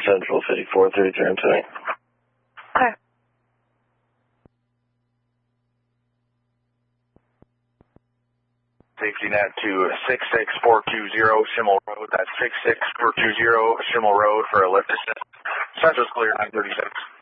Central 54-3 transmitting. Okay. Safety net to 66420 Schimmel Road. That's 66420 Schimmel Road for a lift assist. Central's clear, 936.